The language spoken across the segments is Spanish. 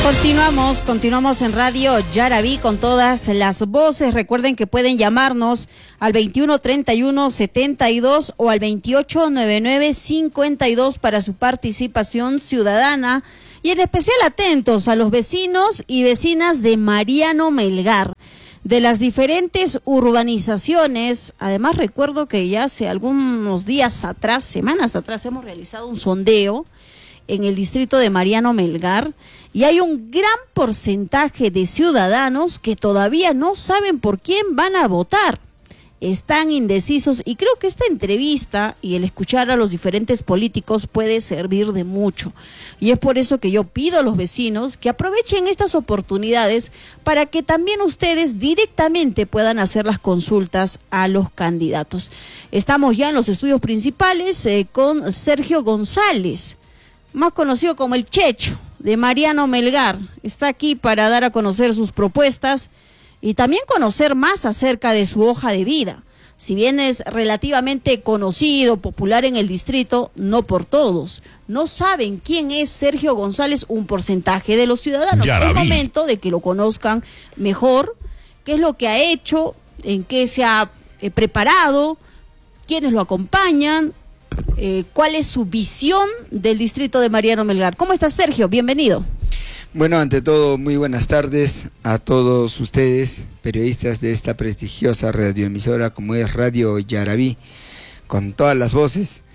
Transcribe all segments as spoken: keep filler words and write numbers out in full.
Continuamos, continuamos en Radio Yaraví con todas las voces. Recuerden que pueden llamarnos al veintiuno treinta y uno setenta y dos o al veintiocho noventa y nueve cincuenta y dos para su participación ciudadana. Y en especial atentos a los vecinos y vecinas de Mariano Melgar, de las diferentes urbanizaciones. Además, recuerdo que ya hace algunos días atrás, semanas atrás, hemos realizado un sondeo en el distrito de Mariano Melgar y hay un gran porcentaje de ciudadanos que todavía no saben por quién van a votar. Están indecisos y creo que esta entrevista y el escuchar a los diferentes políticos puede servir de mucho. Y es por eso que yo pido a los vecinos que aprovechen estas oportunidades para que también ustedes directamente puedan hacer las consultas a los candidatos. Estamos ya en los estudios principales eh, con Sergio González, más conocido como el Checho, de Mariano Melgar. Está aquí para dar a conocer sus propuestas y también conocer más acerca de su hoja de vida. Si bien es relativamente conocido, popular en el distrito, no por todos. No saben quién es Sergio González, un porcentaje de los ciudadanos. Es el momento de que lo conozcan mejor, qué es lo que ha hecho, en qué se ha eh, preparado, quiénes lo acompañan, eh, cuál es su visión del distrito de Mariano Melgar. ¿Cómo estás, Sergio? Bienvenido. Bueno, ante todo, muy buenas tardes a todos ustedes, periodistas de esta prestigiosa radioemisora como es Radio Yaraví, con todas las voces.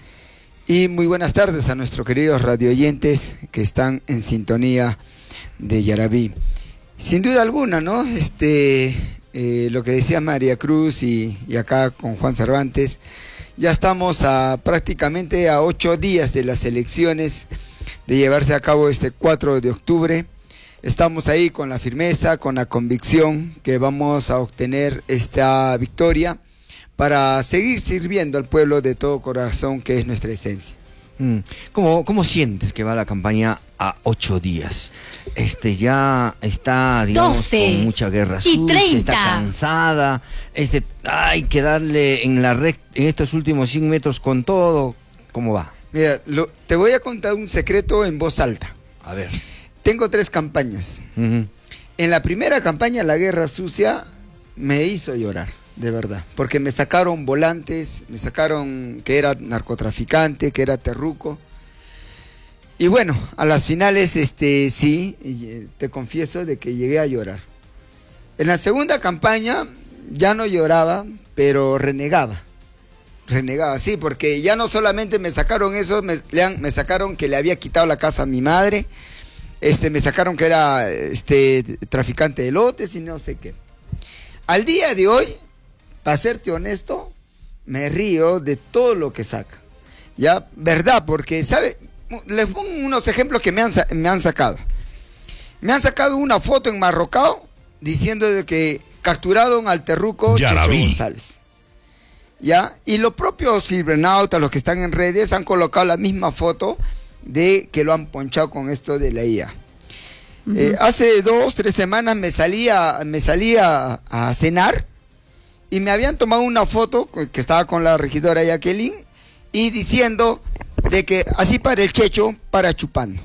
Y muy buenas tardes a nuestros queridos radioyentes que están en sintonía de Yaraví. Sin duda alguna, ¿no? Este, eh, lo que decía María Cruz y, y acá con Juan Cervantes, ya estamos a prácticamente a ocho días de las elecciones de llevarse a cabo este cuatro de octubre. Estamos ahí con la firmeza, con la convicción que vamos a obtener esta victoria para seguir sirviendo al pueblo de todo corazón, que es nuestra esencia. ¿Cómo, cómo sientes que va la campaña a ocho días? Este ya está, digamos, con mucha guerra sucia, está cansada, este, hay que darle en la recta, en estos últimos cien metros con todo. ¿Cómo va? Mira, lo, te voy a contar un secreto en voz alta. A ver. Tengo tres campañas. Uh-huh. En la primera campaña, la guerra sucia me hizo llorar, de verdad. Porque me sacaron volantes, me sacaron que era narcotraficante, que era terruco. Y bueno, a las finales, este, sí, te confieso de que llegué a llorar. En la segunda campaña ya no lloraba, pero renegaba. Renegaba, sí, porque ya no solamente me sacaron eso, me, me sacaron que le había quitado la casa a mi madre, este, me sacaron que era este, traficante de lotes y no sé qué. Al día de hoy, para serte honesto, me río de todo lo que saca. Ya, verdad, porque, ¿sabe? Les pongo unos ejemplos que me han, me han sacado. Me han sacado una foto en Marrocao diciendo de que capturaron al terruco Checho González. ¿Ya? Y los propios cibernautas, los que están en redes, han colocado la misma foto de que lo han ponchado con esto de la I A. Uh-huh. eh, hace dos, tres semanas me salía, me salía a cenar y me habían tomado una foto que estaba con la regidora Jacqueline y diciendo de que así para el Checho, para chupando.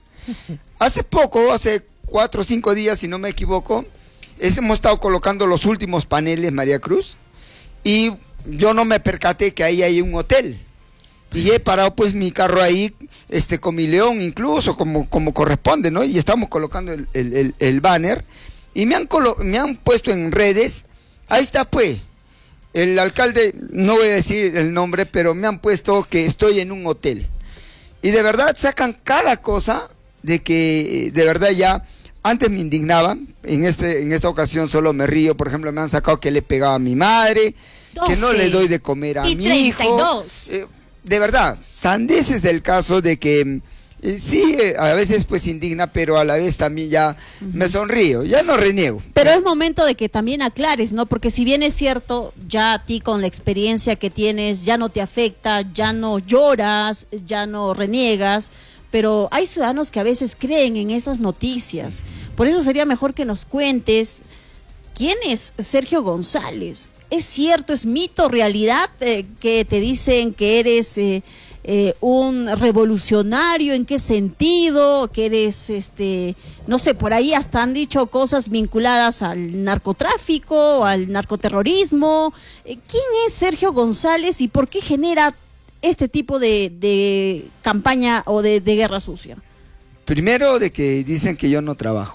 Hace poco, hace cuatro o cinco días, si no me equivoco, hemos estado colocando los últimos paneles, María Cruz, y yo no me percaté que ahí hay un hotel. Y he parado pues mi carro ahí, este, con mi león incluso, como, como corresponde, ¿no? Y estamos colocando el, el, el, el banner, y me han, colo me han puesto en redes, ahí está pues, el alcalde, no voy a decir el nombre, pero me han puesto que estoy en un hotel. Y de verdad sacan cada cosa de que, de verdad ya, antes me indignaba, en, este, en esta ocasión solo me río. Por ejemplo, me han sacado que le pegaba a mi madre, doce, que no le doy de comer a mi hijo. Eh, de verdad, sandeces del caso de que eh, sí, eh, a veces pues indigna, pero a la vez también ya uh-huh. me sonrío, ya no reniego. Pero es momento de que también aclares, ¿no? Porque si bien es cierto, ya a ti con la experiencia que tienes, ya no te afecta, ya no lloras, ya no reniegas, pero hay ciudadanos que a veces creen en esas noticias. Por eso sería mejor que nos cuentes quién es Sergio González. ¿Es cierto, es mito, realidad, eh, que te dicen que eres eh, eh, un revolucionario, ¿en qué sentido? Que eres, este, no sé, por ahí hasta han dicho cosas vinculadas al narcotráfico, al narcoterrorismo. Eh, ¿Quién es Sergio González y por qué genera este tipo de, de campaña o de, de guerra sucia? Primero, de que dicen que yo no trabajo.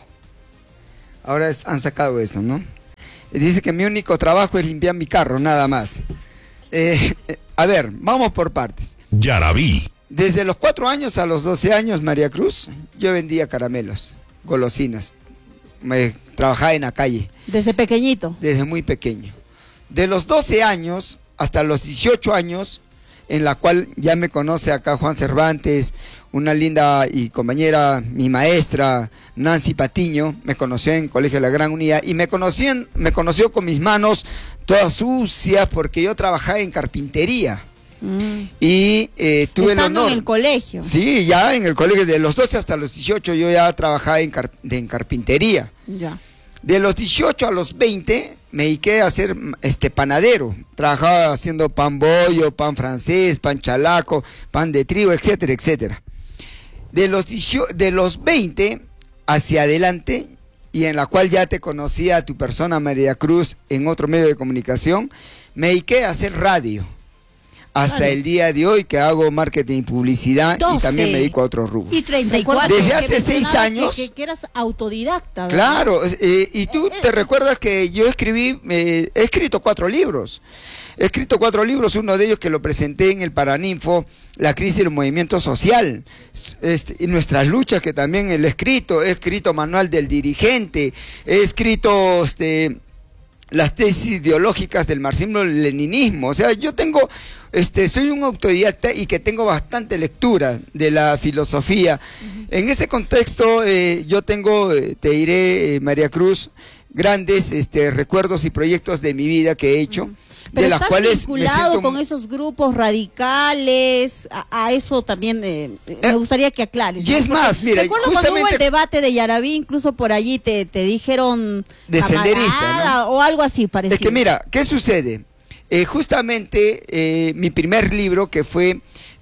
Ahora es, han sacado eso, ¿no? Dice que mi único trabajo es limpiar mi carro, nada más. Eh, a ver, vamos por partes. Yaraví. Desde los cuatro años a los doce años, María Cruz, yo vendía caramelos, golosinas. Me trabajaba en la calle. ¿Desde pequeñito? Desde muy pequeño. De los doce años hasta los dieciocho años, en la cual ya me conoce acá Juan Cervantes, una linda y compañera, mi maestra, Nancy Patiño, me conoció en Colegio de la Gran Unidad y me, conocían, me conoció con mis manos todas sucias porque yo trabajaba en carpintería. Mm. Y eh, tuve Estando el honor. en el colegio. Sí, ya en el colegio, de los doce hasta los dieciocho yo ya trabajaba en, car en carpintería. Ya. De los dieciocho a los veinte me dediqué a ser este panadero. Trabajaba haciendo pan bollo, pan francés, pan chalaco, pan de trigo, etcétera, etcétera. De los, de los veinte hacia adelante, y en la cual ya te conocía a tu persona, María Cruz, en otro medio de comunicación, me dediqué a hacer radio. Hasta vale. el día de hoy que hago marketing y publicidad doce, y también me dedico a otros rubros. Y treinta y cuatro. Desde hace seis años. Que, que, que eras autodidacta, ¿verdad? Claro, eh, y tú eh, te eh, recuerdas que yo escribí, eh, he escrito cuatro libros. He escrito cuatro libros, uno de ellos que lo presenté en el Paraninfo, La crisis del movimiento social, este, y nuestras luchas, que también he escrito, he escrito Manual del dirigente, he escrito este, las tesis ideológicas del marxismo-leninismo. O sea, yo tengo, este, soy un autodidacta y que tengo bastante lectura de la filosofía. Uh-huh. En ese contexto, eh, yo tengo, eh, te diré, eh, María Cruz, grandes este, recuerdos y proyectos de mi vida que he hecho. Uh-huh. Pero de las estás cuales vinculado siento... con esos grupos radicales, a, a eso también eh, eh, me gustaría que aclares. Y ¿no? es Porque más, mira, recuerdo justamente... cuando hubo el debate de Yaraví, incluso por allí te, te dijeron... De senderista, ¿no? O algo así parecido. Es que mira, ¿qué sucede? Eh, justamente eh, mi primer libro, que fue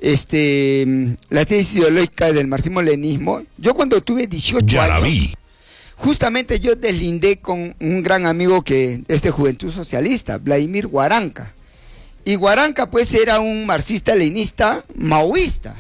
este la tesis ideológica del marxismo-leninismo, yo cuando tuve dieciocho Yaraví. años... Justamente yo deslindé con un gran amigo que es de Juventud Socialista, Vladimir Guaranca. Y Guaranca pues era un marxista-leninista maoísta.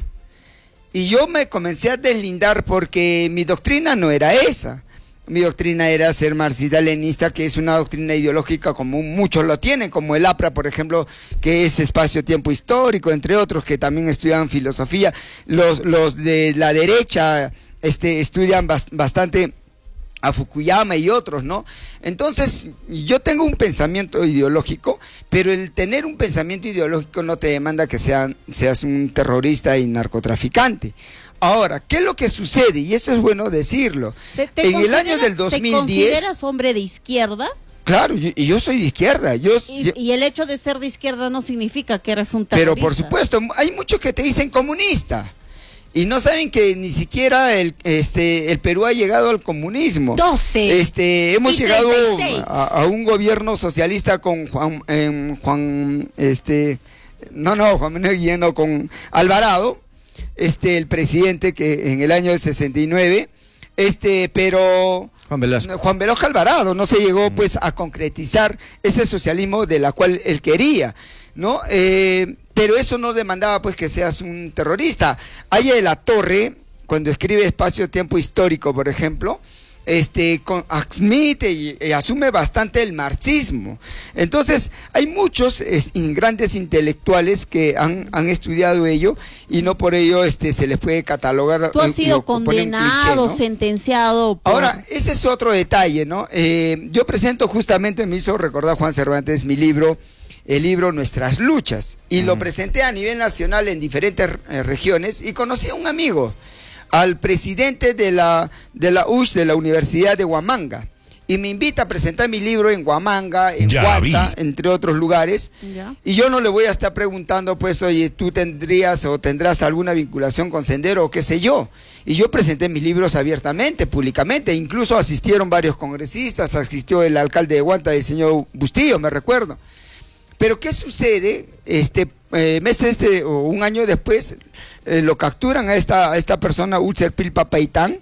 Y yo me comencé a deslindar porque mi doctrina no era esa. Mi doctrina era ser marxista-leninista, que es una doctrina ideológica como muchos lo tienen, como el APRA, por ejemplo, que es espacio-tiempo histórico, entre otros, que también estudian filosofía. Los, los de la derecha este, estudian bast- bastante... a Fukuyama y otros, ¿no? Entonces, yo tengo un pensamiento ideológico, pero el tener un pensamiento ideológico no te demanda que sean, seas un terrorista y narcotraficante. Ahora, ¿qué es lo que sucede? Y eso es bueno decirlo. ¿Te, te en el año del dos mil diez... ¿Te consideras hombre de izquierda? Claro, y yo, yo soy de izquierda. Yo, y, yo, y el hecho de ser de izquierda no significa que eres un terrorista. Pero por supuesto, hay muchos que te dicen comunista. Y no saben que ni siquiera el este el Perú ha llegado al comunismo. doce. Este hemos llegado a, a un gobierno socialista con Juan eh, Juan este no no Juan Manuel Guilleno con Alvarado, este el presidente que en el año del sesenta y nueve, este pero Juan Velasco. Juan Velasco Alvarado no se llegó pues a concretizar ese socialismo de la cual él quería, ¿no? Eh, pero eso no demandaba pues que seas un terrorista. Aya de la Torre, cuando escribe Espacio Tiempo Histórico, por ejemplo, este con, admite y, y asume bastante el marxismo. Entonces hay muchos es, grandes intelectuales que han, han estudiado ello y no por ello este se les puede catalogar. Tú has sido condenado, cliché, ¿no? Sentenciado por... Ahora, ese es otro detalle, ¿no? Eh, yo presento justamente, me hizo recordar Juan Cervantes, mi libro, el libro Nuestras Luchas, y mm. lo presenté a nivel nacional en diferentes eh, regiones, y conocí a un amigo, al presidente de la, de la U S H, de la Universidad de Huamanga, y me invita a presentar mi libro en Huamanga, en Huanta, entre otros lugares, ya. Y yo no le voy a estar preguntando, pues, oye, tú tendrías o tendrás alguna vinculación con Sendero o qué sé yo, y yo presenté mis libros abiertamente, públicamente, incluso asistieron varios congresistas, asistió el alcalde de Huanta, el señor Bustillo, me recuerdo. Pero ¿qué sucede? Este, eh, meses de, o un año después eh, lo capturan a esta, a esta persona, Ulcer Pilpa Paitán,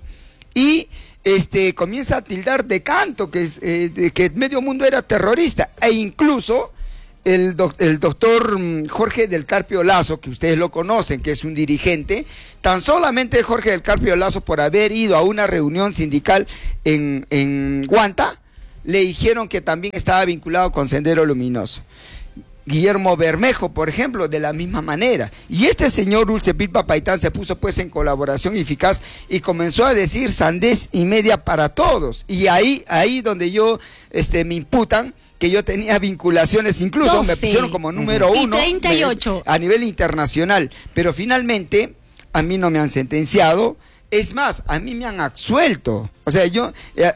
y este, comienza a tildar de canto que, eh, de que medio mundo era terrorista, e incluso el, doc, el doctor Jorge del Carpio Lazo, que ustedes lo conocen, que es un dirigente, tan solamente Jorge del Carpio Lazo, por haber ido a una reunión sindical en, en Guanta, le dijeron que también estaba vinculado con Sendero Luminoso. Guillermo Bermejo, por ejemplo, de la misma manera. Y este señor Ulcer Pilpa Paitán se puso pues en colaboración eficaz y comenzó a decir sandez y media para todos. Y ahí, ahí donde yo, este, me imputan que yo tenía vinculaciones, incluso doce. Me pusieron como número uno treinta y ocho. Me, a nivel internacional. Pero finalmente, a mí no me han sentenciado. Es más, a mí me han absuelto. O sea, yo,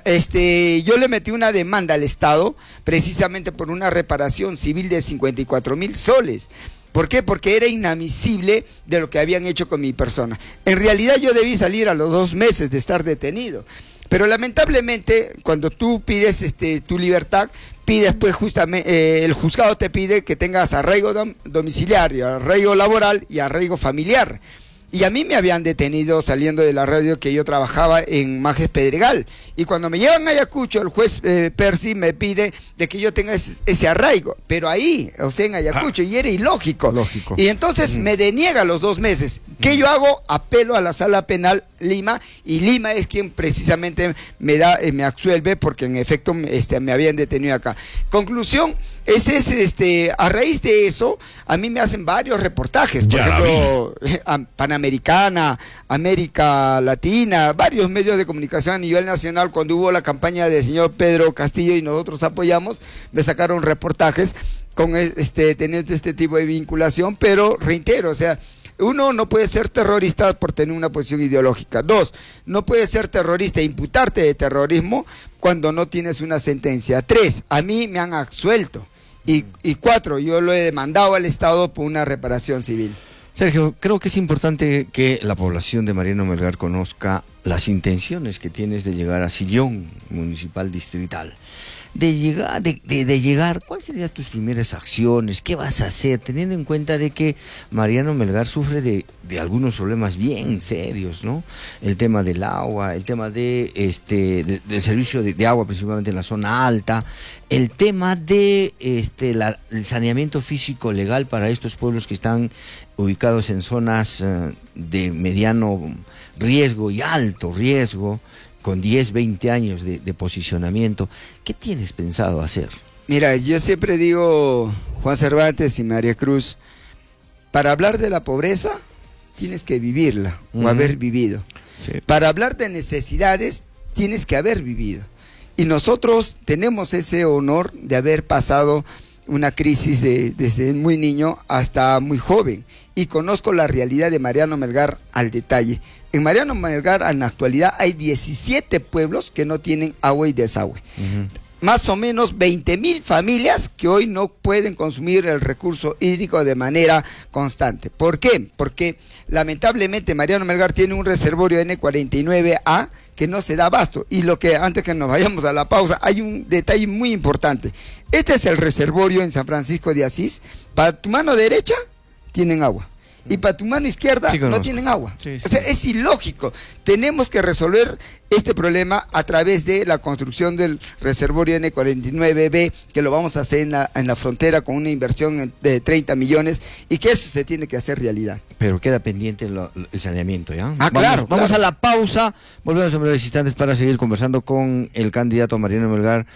este, yo le metí una demanda al Estado precisamente por una reparación civil de cincuenta y cuatro mil soles. ¿Por qué? Porque era inadmisible de lo que habían hecho con mi persona. En realidad yo debí salir a los dos meses de estar detenido. Pero lamentablemente, cuando tú pides este, tu libertad, pides pues justamente, eh, el juzgado te pide que tengas arraigo dom domiciliario, arraigo laboral y arraigo familiar. Y a mí me habían detenido saliendo de la radio que yo trabajaba en Majes Pedregal. Y cuando me llevan a Ayacucho, el juez eh, Percy me pide de que yo tenga ese, ese arraigo. Pero ahí, o sea, en Ayacucho, ah, y era ilógico. Lógico. Y entonces mm. me deniega los dos meses. ¿Qué mm. yo hago? Apelo a la Sala Penal Lima, y Lima es quien precisamente me da, eh, me absuelve, porque en efecto este, me habían detenido acá. Conclusión, es ese, este, a raíz de eso, a mí me hacen varios reportajes, por ya ejemplo, Panamericana, América Latina, varios medios de comunicación a nivel nacional. Cuando hubo la campaña del señor Pedro Castillo y nosotros apoyamos, me sacaron reportajes con este, teniendo este tipo de vinculación, pero reitero, o sea, uno, no puede ser terrorista por tener una posición ideológica. Dos, no puede ser terrorista e imputarte de terrorismo cuando no tienes una sentencia. Tres, a mí me han absuelto. Y, y cuatro, yo lo he demandado al Estado por una reparación civil. Sergio, creo que es importante que la población de Mariano Melgar conozca las intenciones que tienes de llegar a Sillón Municipal Distrital. De llegar, de, de, de llegar, ¿cuáles serían tus primeras acciones? ¿Qué vas a hacer? Teniendo en cuenta de que Mariano Melgar sufre de, de algunos problemas bien serios, ¿no? El tema del agua, el tema de este de, del servicio de, de agua, principalmente en la zona alta, el tema de este la, el saneamiento físico legal para estos pueblos que están ubicados en zonas uh, de mediano riesgo y alto riesgo, con diez, veinte años de, de posicionamiento. ¿Qué tienes pensado hacer? Mira, yo siempre digo, Juan Cervantes y María Cruz, para hablar de la pobreza tienes que vivirla, uh-huh. o haber vivido. Sí. Para hablar de necesidades tienes que haber vivido. Y nosotros tenemos ese honor de haber pasado una crisis de, desde muy niño hasta muy joven. Y conozco la realidad de Mariano Melgar al detalle. En Mariano Melgar, en la actualidad, hay diecisiete pueblos que no tienen agua y desagüe. Uh-huh. Más o menos veinte mil familias que hoy no pueden consumir el recurso hídrico de manera constante. ¿Por qué? Porque lamentablemente Mariano Melgar tiene un reservorio N cuarenta y nueve A que no se da abasto. Y lo que, antes que nos vayamos a la pausa, hay un detalle muy importante. Este es el reservorio en San Francisco de Asís. Para tu mano derecha tienen agua. Y para tu mano izquierda sí, no tienen agua. Sí, sí. O sea, es ilógico. Tenemos que resolver este problema a través de la construcción del reservorio N cuarenta y nueve B, que lo vamos a hacer en la, en la frontera con una inversión de treinta millones, y que eso se tiene que hacer realidad. Pero queda pendiente lo, el saneamiento, ¿ya? Ah, claro. Vamos, vamos claro. a la pausa. Volvemos en breves instantes para seguir conversando con el candidato a Mariano Melgar,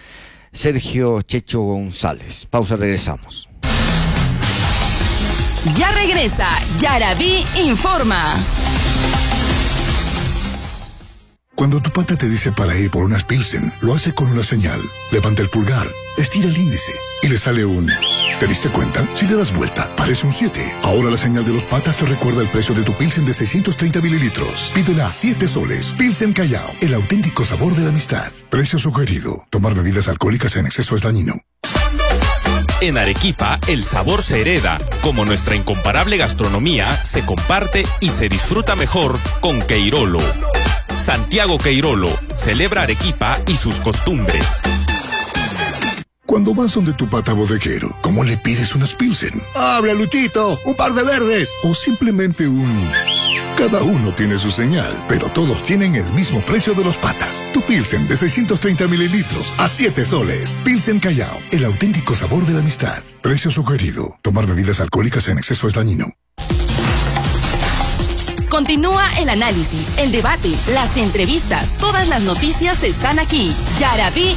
Sergio Checho González. Pausa, regresamos. Ya regresa Yaraví Informa. Cuando tu pata te dice para ir por unas Pilsen, lo hace con una señal. Levanta el pulgar, estira el índice y le sale un... ¿Te diste cuenta? Si le das vuelta, parece un siete. Ahora la señal de los patas te recuerda el precio de tu Pilsen de seiscientos treinta mililitros. Pídela a siete soles. Pilsen Callao, el auténtico sabor de la amistad. Precio sugerido. Tomar bebidas alcohólicas en exceso es dañino. En Arequipa, el sabor se hereda, como nuestra incomparable gastronomía se comparte y se disfruta mejor con Queirolo. Santiago Queirolo celebra Arequipa y sus costumbres. Cuando vas donde tu pata bodeguero, ¿cómo le pides unas Pilsen? ¡Habla, Luchito! ¡Un par de verdes! O simplemente un... Cada uno tiene su señal, pero todos tienen el mismo precio de los patas. Tu Pilsen de seiscientos treinta mililitros a siete soles. Pilsen Callao, el auténtico sabor de la amistad. Precio sugerido. Tomar bebidas alcohólicas en exceso es dañino. Continúa el análisis, el debate, las entrevistas. Todas las noticias están aquí. Yarabí